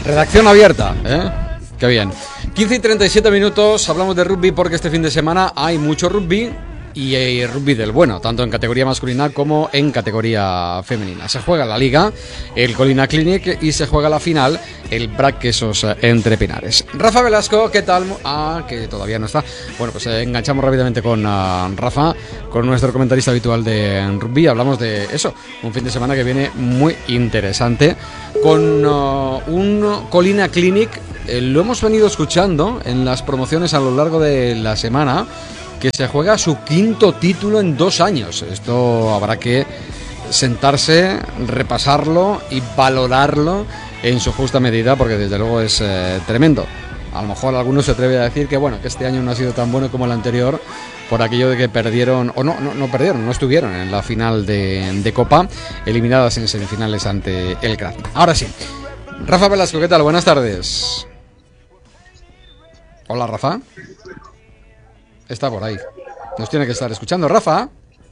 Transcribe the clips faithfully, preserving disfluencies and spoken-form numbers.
Redacción abierta, ¿eh? Qué bien. quince y treinta y siete minutos, hablamos de rugby porque este fin de semana hay mucho rugby y hay rugby del bueno, tanto en categoría masculina como en categoría femenina. Se juega la Liga, el Colina Clinic, y se juega la final, el Brac Quesos entre Pinares. Rafa Velasco, ¿qué tal? Ah, que todavía no está. Bueno, pues eh, enganchamos rápidamente con uh, Rafa, con nuestro comentarista habitual de rugby. Hablamos de eso, un fin de semana que viene muy interesante, con uh, un Colina Clinic. Eh, lo hemos venido escuchando en las promociones a lo largo de la semana, que se juega su quinto título en dos años. Esto habrá que sentarse, repasarlo y valorarlo en su justa medida, porque desde luego es eh, tremendo. A lo mejor algunos se atreve a decir que bueno, que este año no ha sido tan bueno como el anterior, por aquello de que perdieron, o no, no, no perdieron, no estuvieron en la final de, de Copa, eliminadas en semifinales ante el Graz. Ahora sí, Rafa Velasco, ¿qué tal? Buenas tardes. Hola, Rafa. Está por ahí. Nos tiene que estar escuchando. Rafa.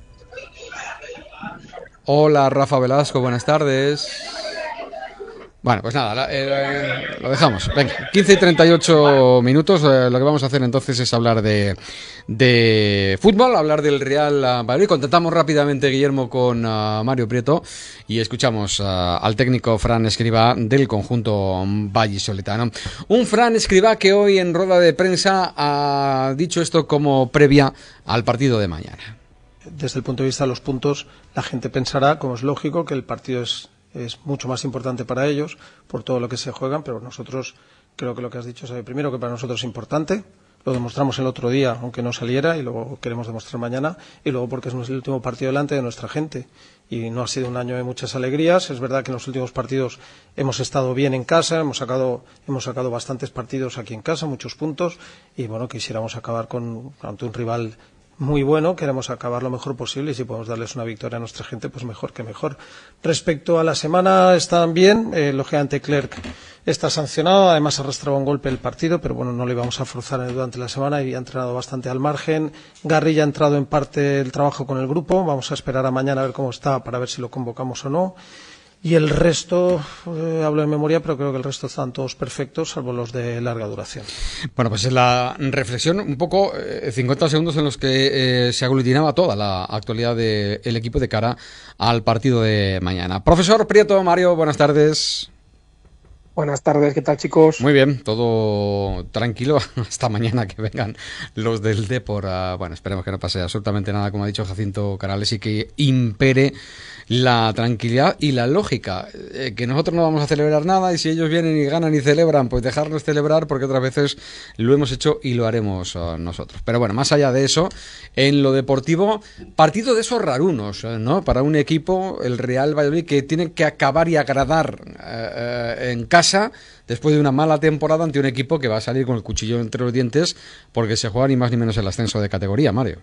Hola, Rafa Velasco, buenas tardes. Bueno, pues nada, eh, lo dejamos. Venga, quince y treinta y ocho minutos. Eh, lo que vamos a hacer entonces es hablar de, de fútbol, hablar del Real Valladolid. Contactamos rápidamente, Guillermo, con uh, Mario Prieto y escuchamos uh, al técnico Fran Escribá del conjunto vallisoletano. Un Fran Escribá que hoy en rueda de prensa ha dicho esto como previa al partido de mañana. Desde el punto de vista de los puntos, la gente pensará, como es lógico, que el partido es es mucho más importante para ellos por todo lo que se juegan, pero nosotros creo que lo que has dicho es primero que para nosotros es importante, lo demostramos el otro día aunque no saliera y lo queremos demostrar mañana, y luego porque es el último partido delante de nuestra gente y no ha sido un año de muchas alegrías. Es verdad que en los últimos partidos hemos estado bien en casa, hemos sacado hemos sacado bastantes partidos aquí en casa, muchos puntos, y bueno, quisiéramos acabar con ante un rival muy bueno, queremos acabar lo mejor posible y si podemos darles una victoria a nuestra gente, pues mejor que mejor. Respecto a la semana, están bien, eh, lógicamente Clerc está sancionado, además arrastraba un golpe el partido, pero bueno, no le íbamos a forzar durante la semana y ha entrenado bastante al margen. Garri ya ha entrado en parte el trabajo con el grupo, vamos a esperar a mañana a ver cómo está para ver si lo convocamos o no. Y el resto, eh, hablo de memoria, pero creo que el resto están todos perfectos, salvo los de larga duración. Bueno, pues es la reflexión, un poco eh, cincuenta segundos en los que eh, se aglutinaba toda la actualidad del equipo de cara al partido de mañana. Profesor Prieto, Mario, buenas tardes. Buenas tardes, ¿qué tal, chicos? Muy bien, todo tranquilo hasta mañana que vengan los del Depor. Uh, bueno, esperemos que no pase absolutamente nada, como ha dicho Jacinto Canales, y que impere la tranquilidad y la lógica, eh, que nosotros no vamos a celebrar nada y si ellos vienen y ganan y celebran, pues dejarlos celebrar, porque otras veces lo hemos hecho y lo haremos uh, nosotros. Pero bueno, más allá de eso, en lo deportivo, partido de esos rarunos, ¿no? Para un equipo, el Real Valladolid, que tiene que acabar y agradar uh, uh, en casa después de una mala temporada ante un equipo que va a salir con el cuchillo entre los dientes porque se juega ni más ni menos el ascenso de categoría, Mario.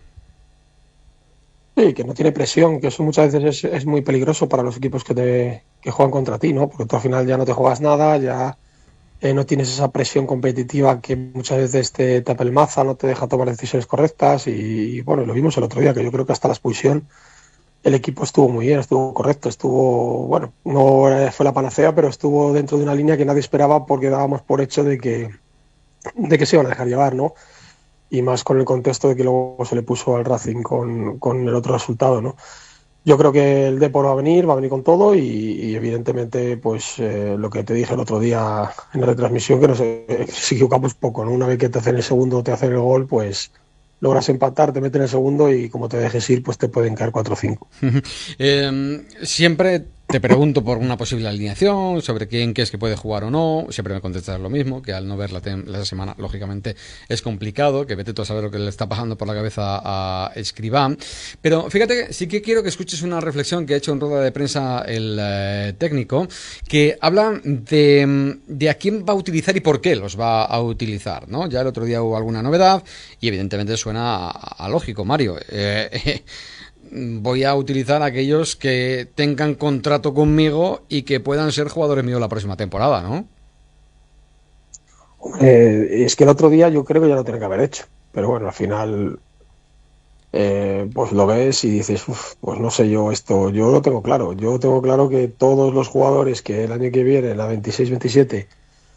Sí, que no tiene presión, que eso muchas veces es, es muy peligroso para los equipos que te que juegan contra ti, ¿no? Porque tú al final ya no te juegas nada, ya eh, no tienes esa presión competitiva que muchas veces te tapa el maza, no te deja tomar decisiones correctas y, y bueno, lo vimos el otro día, que yo creo que hasta la expulsión el equipo estuvo muy bien, estuvo correcto, estuvo, bueno, no fue la panacea, pero estuvo dentro de una línea que nadie esperaba porque dábamos por hecho de que, de que se iban a dejar llevar, ¿no? Y más con el contexto de que luego se le puso al Racing con, con el otro resultado, ¿no? Yo creo que el Depor va a venir, va a venir con todo y, y evidentemente, pues eh, lo que te dije el otro día en la retransmisión, que nos eh, si equivocamos poco, ¿no? Una vez que te hacen el segundo, te hacen el gol, pues logras empatar, te meten el segundo y como te dejes ir, pues te pueden caer cuatro o cinco. eh, siempre te pregunto por una posible alineación, sobre quién crees que puede jugar o no. Siempre me contestas lo mismo, que al no ver la, tem- la semana, lógicamente, es complicado, que vete tú a saber lo que le está pasando por la cabeza a Escribá. Pero fíjate que sí que quiero que escuches una reflexión que ha hecho en rueda de prensa el eh, técnico, que habla de, de a quién va a utilizar y por qué los va a utilizar, ¿no? Ya el otro día hubo alguna novedad y evidentemente suena a, a lógico, Mario. Eh, eh, voy a utilizar a aquellos que tengan contrato conmigo y que puedan ser jugadores míos la próxima temporada, ¿no? Eh, es que el otro día yo creo que ya lo tenía que haber hecho, pero bueno, al final eh, pues lo ves y dices, uf, pues no sé yo esto, yo lo tengo claro, yo tengo claro que todos los jugadores que el año que viene, la veintiséis veintisiete,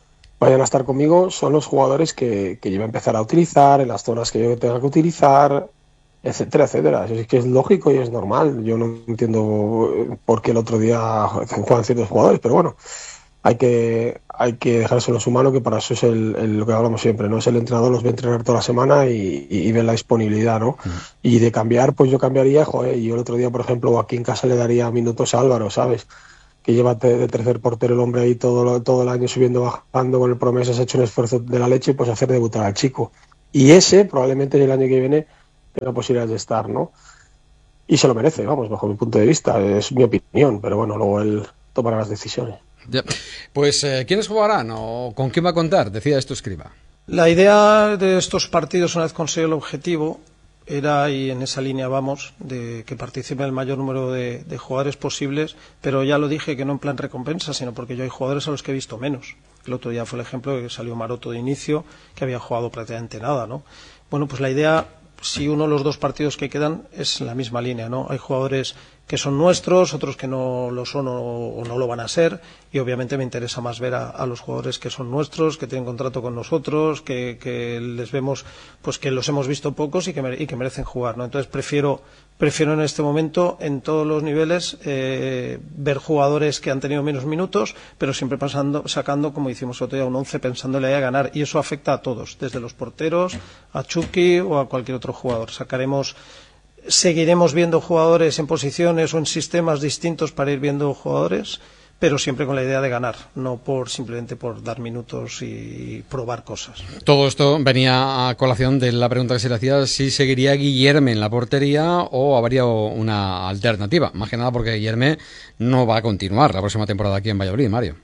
vayan a estar conmigo son los jugadores que, que yo voy a empezar a utilizar, en las zonas que yo tenga que utilizar, etcétera, etcétera. Es que es lógico y es normal. Yo no entiendo por qué el otro día juegan ciertos jugadores, pero bueno, hay que hay que dejárselo a los humanos, que para eso es el, el, lo que hablamos siempre, ¿no? Es el entrenador, los va a entrenar toda la semana y, y, y ve la disponibilidad, ¿no? Mm. Y de cambiar, pues yo cambiaría, joder, yo el otro día, por ejemplo, aquí en casa le daría minutos a Álvaro, ¿sabes? Que lleva de tercer portero el hombre ahí todo, todo el año subiendo, bajando con el Promesas, ha hecho un esfuerzo de la leche, pues hacer debutar al chico. Y ese probablemente el año que viene tenga posibilidades de estar, ¿no? Y se lo merece, vamos, bajo mi punto de vista, es mi opinión, pero bueno, luego él tomará las decisiones. Ya. Pues, eh, ¿quiénes jugarán o con quién va a contar? Decía esto Escriba. La idea de estos partidos, una vez conseguido el objetivo, era, y en esa línea vamos, de que participen el mayor número de, de jugadores posibles, pero ya lo dije, que no en plan recompensa, sino porque yo hay jugadores a los que he visto menos. El otro día fue el ejemplo que salió Maroto de inicio, que había jugado prácticamente nada, ¿no? Bueno, pues la idea, si uno de los dos partidos que quedan, es la misma línea, ¿no? Hay jugadores que son nuestros, otros que no lo son o, o no lo van a ser, y obviamente me interesa más ver a, a los jugadores que son nuestros, que tienen contrato con nosotros, que, que les vemos, pues que los hemos visto pocos y que, mere, y que merecen jugar, ¿no? Entonces prefiero prefiero en este momento, en todos los niveles, eh, ver jugadores que han tenido menos minutos, pero siempre pasando, sacando, como hicimos otro día, un once pensándole a ganar, y eso afecta a todos, desde los porteros, a Chucky o a cualquier otro jugador. Sacaremos Seguiremos viendo jugadores en posiciones o en sistemas distintos para ir viendo jugadores, pero siempre con la idea de ganar, no por simplemente por dar minutos y probar cosas. Todo esto venía a colación de la pregunta que se le hacía, si seguiría Guillerme en la portería o habría una alternativa. Más que nada porque Guillerme no va a continuar la próxima temporada aquí en Valladolid, Mario.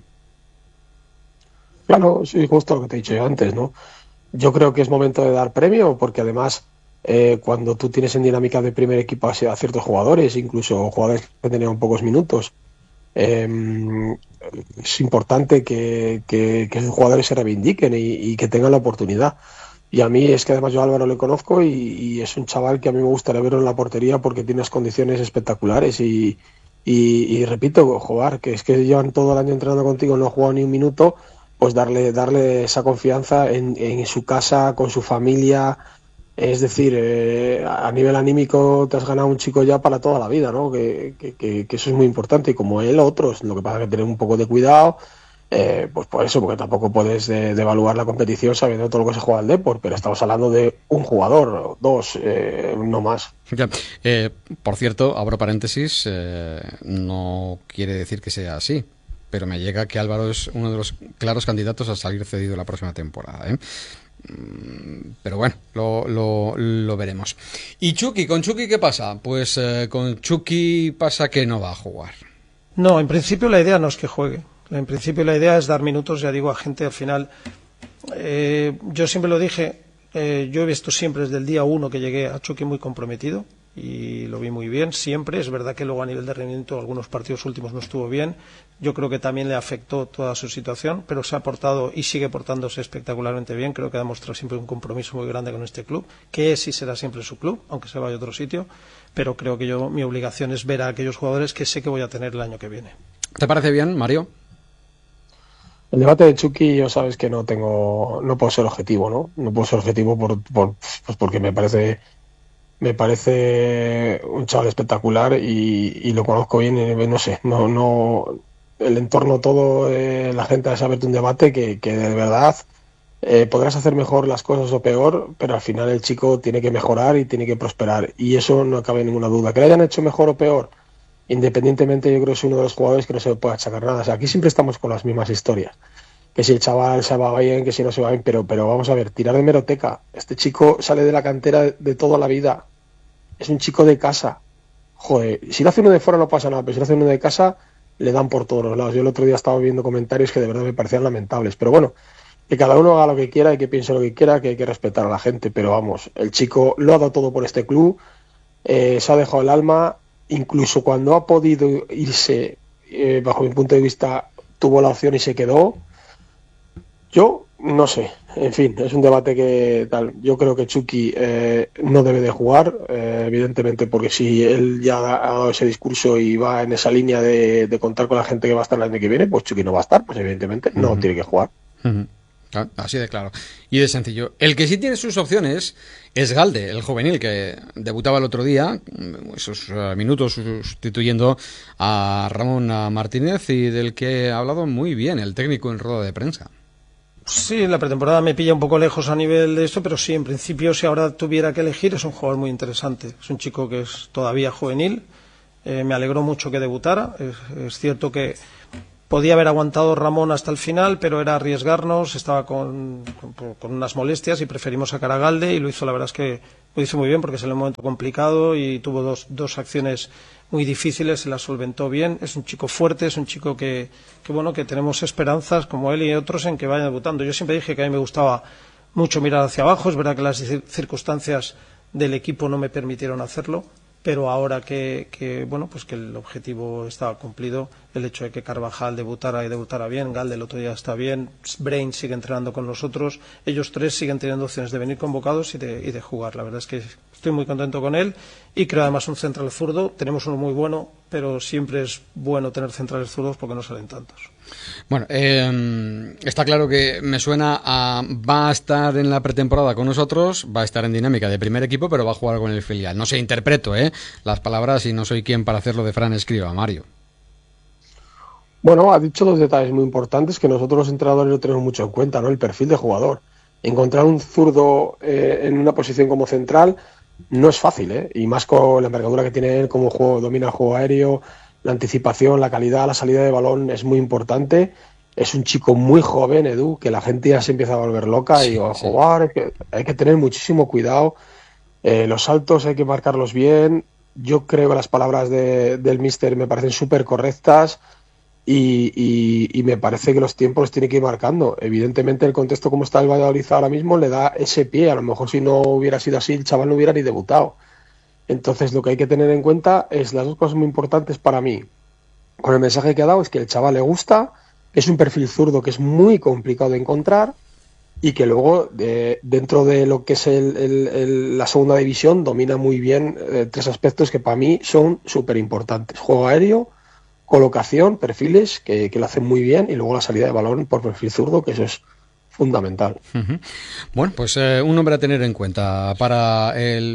Claro, sí, justo lo que te he dicho yo antes, ¿no? Yo creo que es momento de dar premio, porque además Eh, cuando tú tienes en dinámica de primer equipo a ciertos jugadores, incluso jugadores que tenían pocos minutos, eh, es importante que, que, que esos jugadores se reivindiquen y, y que tengan la oportunidad. Y a mí es que además yo a Álvaro le conozco y, y es un chaval que a mí me gustaría verlo en la portería porque tiene unas condiciones espectaculares y, y, y repito, jugar, que es que llevan todo el año entrenando contigo, no ha jugado ni un minuto, pues darle, darle esa confianza en, en su casa, con su familia. Es decir, eh, a nivel anímico te has ganado un chico ya para toda la vida, ¿no? Que, que, que eso es muy importante, y como él, otros. Lo que pasa es que tener un poco de cuidado, eh, pues por eso, porque tampoco puedes de, de evaluar la competición sabiendo todo lo que se juega al Depor, pero estamos hablando de un jugador, dos, eh, no más. Ya. Eh, por cierto, abro paréntesis, eh, no quiere decir que sea así, pero me llega que Álvaro es uno de los claros candidatos a salir cedido la próxima temporada, ¿eh? Pero bueno, lo, lo, lo veremos. ¿Y Chucky? ¿Con Chucky qué pasa? Pues eh, con Chucky pasa que no va a jugar. No, en principio la idea no es que juegue. En principio la idea es dar minutos, ya digo, a gente al final. Eh, yo siempre lo dije, eh, yo he visto siempre desde el día uno que llegué a Chucky muy comprometido y lo vi muy bien, siempre. Es verdad que luego a nivel de rendimiento algunos partidos últimos no estuvo bien. Yo creo que también le afectó toda su situación, pero se ha portado y sigue portándose espectacularmente bien. Creo que ha demostrado siempre un compromiso muy grande con este club, que es y será siempre su club, aunque se vaya a otro sitio. Pero creo que yo mi obligación es ver a aquellos jugadores que sé que voy a tener el año que viene. ¿Te parece bien, Mario? El debate de Chucky, yo sabes que no tengo, no puedo ser objetivo, ¿no? No puedo ser objetivo por, por pues porque me parece me parece un chaval espectacular y, y lo conozco bien, y no sé, no, no, el entorno todo, eh, la gente ha abierto un debate que, que de verdad eh, podrás hacer mejor las cosas o peor, pero al final el chico tiene que mejorar y tiene que prosperar, y eso no cabe ninguna duda. Que le hayan hecho mejor o peor, independientemente, yo creo que es uno de los jugadores que no se le puede achacar nada. O sea, aquí siempre estamos con las mismas historias, que si el chaval se va bien, que si no se va bien, pero, pero vamos a ver, tirar de meroteca. Este chico sale de la cantera de toda la vida, es un chico de casa. Joder, si lo hace uno de fuera no pasa nada, pero si lo hace uno de casa le dan por todos los lados. Yo el otro día estaba viendo comentarios que de verdad me parecían lamentables, pero bueno, que cada uno haga lo que quiera y que piense lo que quiera, que hay que respetar a la gente, pero vamos, el chico lo ha dado todo por este club, eh, se ha dejado el alma, incluso cuando ha podido irse, eh, bajo mi punto de vista, tuvo la opción y se quedó. Yo no sé, en fin, es un debate que tal. Yo creo que Chucky eh, no debe de jugar, eh, evidentemente, porque si él ya ha dado ese discurso y va en esa línea de, de contar con la gente que va a estar el año que viene, pues Chucky no va a estar, pues evidentemente no uh-huh. tiene que jugar. Uh-huh. Ah, así de claro. Y de sencillo. El que sí tiene sus opciones es Galde, el juvenil, que debutaba el otro día, esos uh, minutos sustituyendo a Ramón Martínez, y del que ha hablado muy bien el técnico en rueda de prensa. Sí, la pretemporada me pilla un poco lejos a nivel de esto, pero sí, en principio, si ahora tuviera que elegir, es un jugador muy interesante. Es un chico que es todavía juvenil. Eh, me alegró mucho que debutara. Es, es cierto que podía haber aguantado Ramón hasta el final, pero era arriesgarnos, estaba con, con, con unas molestias y preferimos sacar a Galde, y lo hizo, la verdad es que lo hizo muy bien, porque es en un momento complicado y tuvo dos, dos acciones muy difíciles, se las solventó bien. Es un chico fuerte, es un chico que, que bueno, que tenemos esperanzas, como él y otros, en que vayan debutando. Yo siempre dije que a mí me gustaba mucho mirar hacia abajo. Es verdad que las circunstancias del equipo no me permitieron hacerlo, pero ahora que, que bueno, pues que el objetivo estaba cumplido, el hecho de que Carvajal debutara y debutara bien, Galde el otro día está bien, Brain sigue entrenando con nosotros, ellos tres siguen teniendo opciones de venir convocados y de, y de jugar. La verdad es que estoy muy contento con él, y creo además un central zurdo. Tenemos uno muy bueno, pero siempre es bueno tener centrales zurdos porque no salen tantos. Bueno, eh, está claro que me suena a... va a estar en la pretemporada con nosotros, va a estar en dinámica de primer equipo, pero va a jugar con el filial. No sé, interpreto ¿eh? las palabras, y no soy quien para hacerlo de Fran Escriba, Mario. Bueno, ha dicho dos detalles muy importantes que nosotros los entrenadores lo tenemos mucho en cuenta, ¿no? El perfil de jugador. Encontrar un zurdo eh, en una posición como central no es fácil, ¿eh? Y más con la envergadura que tiene él, como juego, domina el juego aéreo, la anticipación, la calidad, la salida de balón es muy importante. Es un chico muy joven, Edu, que la gente ya se empieza a volver loca, sí, y a sí. jugar, hay que, hay que tener muchísimo cuidado. Eh, los saltos hay que marcarlos bien. Yo creo que las palabras de, del míster me parecen súper correctas. Y, y, y me parece que los tiempos los tiene que ir marcando. Evidentemente el contexto como está el Valladolid ahora mismo le da ese pie. A lo mejor si no hubiera sido así, el chaval no hubiera ni debutado. Entonces lo que hay que tener en cuenta es las dos cosas muy importantes para mí. Con el mensaje que ha dado es que el chaval le gusta, que es un perfil zurdo que es muy complicado de encontrar, y que luego de, dentro de lo que es el, el, el, la segunda división domina muy bien eh, tres aspectos que para mí son súper importantes: juego aéreo, colocación, perfiles, que, que lo hacen muy bien, y luego la salida de balón por perfil zurdo, que eso es fundamental. Uh-huh. Bueno, pues eh, un nombre a tener en cuenta para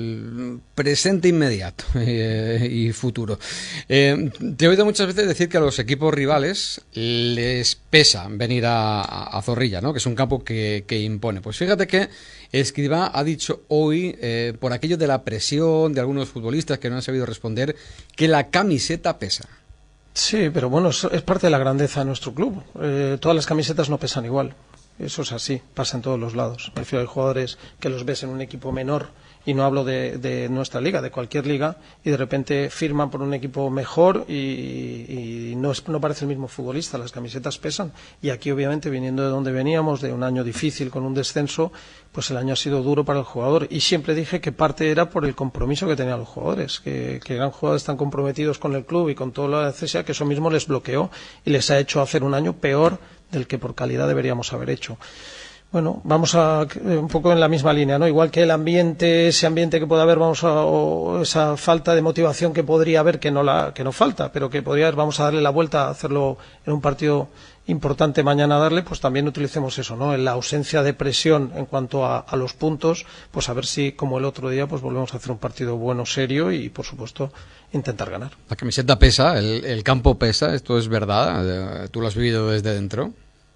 el presente inmediato eh, y futuro. Eh, te he oído muchas veces decir que a los equipos rivales les pesa venir a, a Zorrilla, ¿no? Que es un campo que, que impone. Pues fíjate que Escribá ha dicho hoy, eh, por aquello de la presión de algunos futbolistas que no han sabido responder, que la camiseta pesa. Sí, pero bueno, es, es parte de la grandeza de nuestro club. Eh, todas las camisetas no pesan igual. Eso es así, pasa en todos los lados. Me refiero a jugadores que los ves en un equipo menor, y no hablo de, de nuestra liga, de cualquier liga, y de repente firman por un equipo mejor y, y no, es, no parece el mismo futbolista. Las camisetas pesan, y aquí obviamente, viniendo de donde veníamos, de un año difícil con un descenso, pues el año ha sido duro para el jugador, y siempre dije que parte era por el compromiso que tenían los jugadores, que, que eran jugadores tan comprometidos con el club y con toda la necesidad, que eso mismo les bloqueó y les ha hecho hacer un año peor del que por calidad deberíamos haber hecho. Bueno, vamos a eh, un poco en la misma línea, ¿no? Igual que el ambiente, ese ambiente que puede haber, vamos a, o esa falta de motivación que podría haber, que no la, que no falta, pero que podría haber, vamos a darle la vuelta, a hacerlo en un partido importante mañana, darle, pues también utilicemos eso, ¿no? En la ausencia de presión en cuanto a, a los puntos, pues a ver si, como el otro día, pues volvemos a hacer un partido bueno, serio, y por supuesto intentar ganar. La camiseta pesa, el, el campo pesa, esto es verdad, tú lo has vivido desde dentro.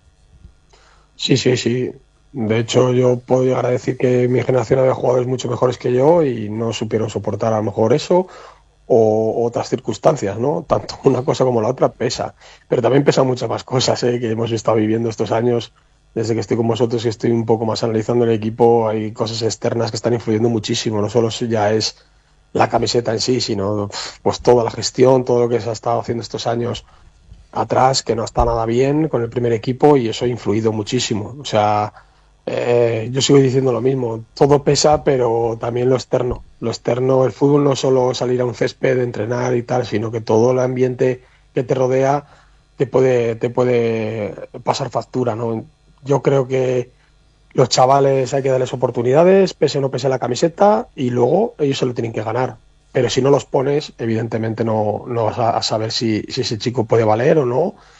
Sí, sí, sí. De hecho, yo puedo llegar a decir que mi generación había jugadores mucho mejores que yo y no supieron soportar a lo mejor eso o otras circunstancias, ¿no? Tanto una cosa como la otra pesa. Pero también pesan muchas más cosas, ¿eh? Que hemos estado viviendo estos años. Desde que estoy con vosotros y estoy un poco más analizando el equipo, hay cosas externas que están influyendo muchísimo. No solo ya es la camiseta en sí, sino pues toda la gestión, todo lo que se ha estado haciendo estos años atrás, que no está nada bien con el primer equipo, y eso ha influido muchísimo. O sea, eh, yo sigo diciendo lo mismo, todo pesa, pero también lo externo. Lo externo, el fútbol no es solo salir a un césped, entrenar y tal, sino que todo el ambiente que te rodea te puede, te puede pasar factura, ¿no? Yo creo que los chavales hay que darles oportunidades, pese o no pese la camiseta, y luego ellos se lo tienen que ganar. Pero si no los pones, evidentemente no, no vas a saber si, si ese chico puede valer o no.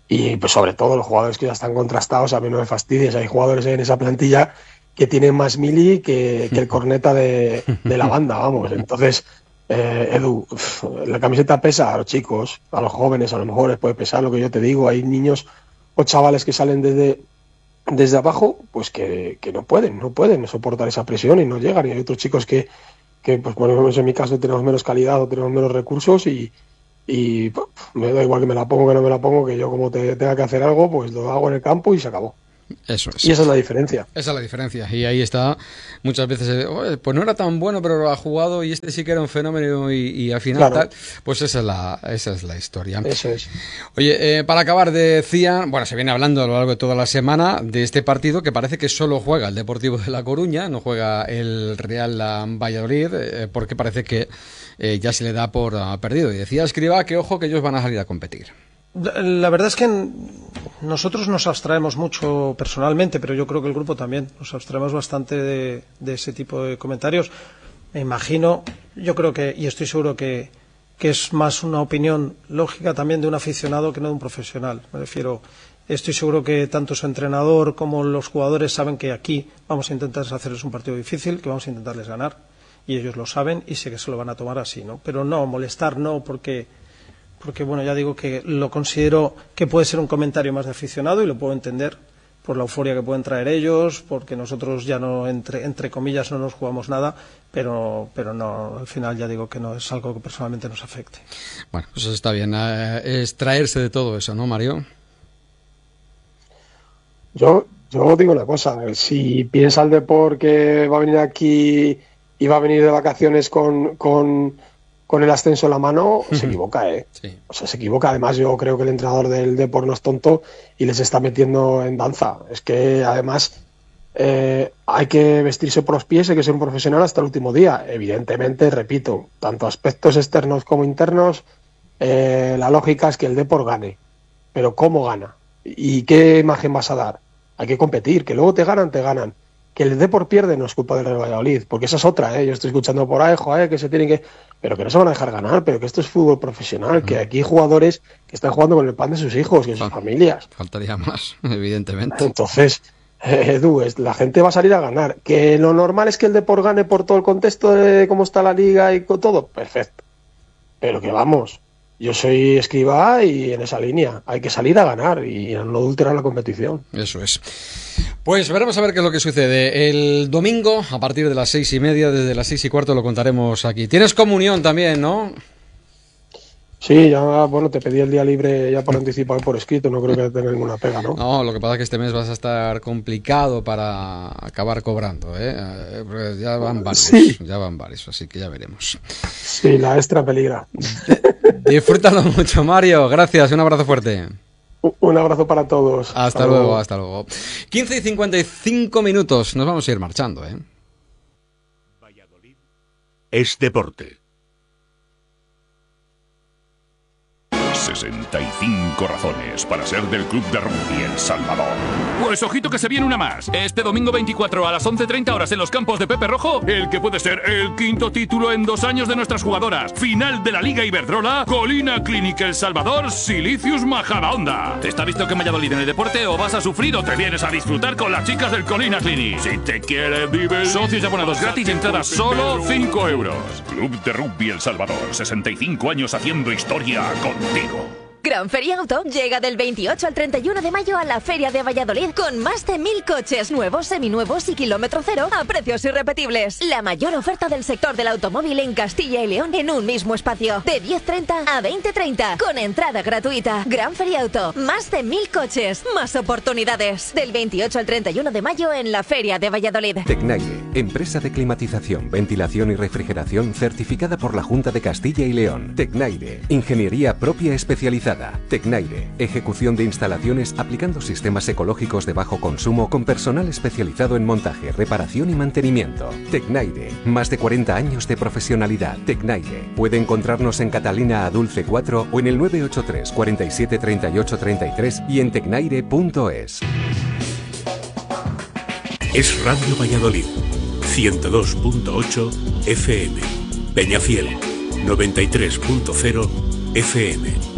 y pues sobre todo los jugadores que ya están contrastados, a mí no me fastidies, hay jugadores en esa plantilla que tienen más mili que, que el corneta de, de la banda, vamos. Entonces, eh, Edu, la camiseta pesa a los chicos, a los jóvenes, a lo mejor les puede pesar lo que yo te digo. Hay niños o chavales que salen desde, desde abajo, pues que, que no pueden, no pueden soportar esa presión y no llegan. Y hay otros chicos que, que pues bueno, en mi caso tenemos menos calidad o tenemos menos recursos y y pues, me da igual que me la pongo que no me la pongo, que yo como te, tenga que hacer algo, pues lo hago en el campo y se acabó. Eso es. Y esa es la diferencia. Esa es la diferencia. Y ahí está, muchas veces, eh, pues no era tan bueno, pero lo ha jugado y este sí que era un fenómeno y, y al final Claro. tal, pues esa es la, esa es la historia. Eso es. Oye, eh, para acabar decía, bueno, se viene hablando a lo largo de toda la semana de este partido que parece que solo juega el Deportivo de La Coruña, no juega el Real Valladolid, eh, porque parece que eh, ya se le da por uh, perdido. Y decía Escribá que ojo que ellos van a salir a competir. La verdad es que nosotros nos abstraemos mucho personalmente, pero yo creo que el grupo también. Nos abstraemos bastante de, de ese tipo de comentarios. Me imagino, yo creo que, y estoy seguro que, que es más una opinión lógica también de un aficionado que no de un profesional. Me refiero, estoy seguro que tanto su entrenador como los jugadores saben que aquí vamos a intentar hacerles un partido difícil, que vamos a intentarles ganar, y ellos lo saben y sé que se lo van a tomar así, ¿no? Pero no, molestar no, porque... porque bueno, ya digo que lo considero que puede ser un comentario más de aficionado y lo puedo entender por la euforia que pueden traer ellos, porque nosotros ya no, entre, entre comillas, no nos jugamos nada, pero, pero no, al final ya digo que no es algo que personalmente nos afecte. Bueno, pues está bien, eh, extraerse de todo eso, ¿no, Mario? Yo, yo digo una cosa, si piensa el Depor que va a venir aquí y va a venir de vacaciones con... con con el ascenso en la mano, se equivoca, ¿eh? Sí. O sea, se equivoca. Además, yo creo que el entrenador del Depor no es tonto y les está metiendo en danza. Es que, además, eh, hay que vestirse por los pies, hay que ser un profesional hasta el último día. Evidentemente, repito, tanto aspectos externos como internos, eh, la lógica es que el Depor gane. Pero ¿cómo gana? ¿Y qué imagen vas a dar? Hay que competir, que luego te ganan, te ganan. Que el Depor pierde no es culpa del Real Valladolid, porque esa es otra, ¿eh? Yo estoy escuchando por ahí, joder, que se tienen que... Pero que no se van a dejar ganar, pero que esto es fútbol profesional, uh-huh. Que aquí hay jugadores que están jugando con el pan de sus hijos y de sus familias. Faltaría más, evidentemente. Entonces, eh, Edu, es, la gente va a salir a ganar. Que lo normal es que el Depor gane por todo el contexto de cómo está la liga y con todo, perfecto. Pero que vamos, yo soy Escribá y en esa línea hay que salir a ganar y no adulterar la competición. Eso es. Pues veremos a ver qué es lo que sucede. El domingo, a partir de las seis y media, desde las seis y cuarto, lo contaremos aquí. Tienes comunión también, ¿no? Sí, ya, bueno, te pedí el día libre ya por anticipado y por escrito, no creo que tenga ninguna pega, ¿no? No, lo que pasa es que este mes vas a estar complicado para acabar cobrando, ¿eh? Ya van varios, sí. ya van varios, así que ya veremos. Sí, la extra peligra. Disfrútalo mucho, Mario. Gracias, un abrazo fuerte. Un abrazo para todos. Hasta, hasta luego, luego, hasta luego. quince y cincuenta y cinco minutos, nos vamos a ir marchando, ¿eh? Valladolid es deporte. sesenta y cinco razones para ser del Club de Rugby El Salvador. Pues ojito que se viene una más. Este domingo veinticuatro a las once treinta horas en los campos de Pepe Rojo, el que puede ser el quinto título en dos años de nuestras jugadoras. Final de la Liga Iberdrola, Colina Clinic El Salvador, Silicius Majadahonda. ¿Te está visto que en Valladolid en el deporte o vas a sufrir o te vienes a disfrutar con las chicas del Colina Clinic? Si te quieres divertir, socios y abonados gratis y entradas solo cinco euros. Club de Rugby El Salvador, sesenta y cinco años haciendo historia contigo. Gran Feria Auto llega del veintiocho al treinta y uno de mayo a la Feria de Valladolid con más de mil coches nuevos, seminuevos y kilómetro cero a precios irrepetibles. La mayor oferta del sector del automóvil en Castilla y León en un mismo espacio. De diez treinta a veinte treinta con entrada gratuita. Gran Feria Auto, más de mil coches, más oportunidades. Del veintiocho al treinta y uno de mayo en la Feria de Valladolid. Tecnaire, empresa de climatización, ventilación y refrigeración certificada por la Junta de Castilla y León. Tecnaire, ingeniería propia especializada. Tecnaire, ejecución de instalaciones aplicando sistemas ecológicos de bajo consumo con personal especializado en montaje, reparación y mantenimiento. Tecnaire, más de cuarenta años de profesionalidad. Tecnaire, puede encontrarnos en Catalina Adulce cuatro o en el nueve ocho tres, cuarenta y siete, treinta y ocho, treinta y tres y en tecnaire punto es. Es Radio Valladolid, ciento dos punto ocho F M. Peñafiel, noventa y tres punto cero F M.